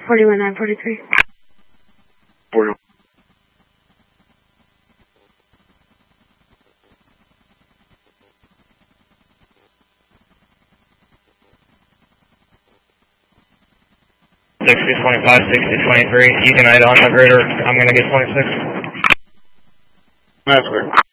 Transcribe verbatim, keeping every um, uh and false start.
forty-one nine forty-three. forty-one. sixty twenty-five, sixty twenty-three. You can add on the grid, or I'm going to get twenty-six. That's clear.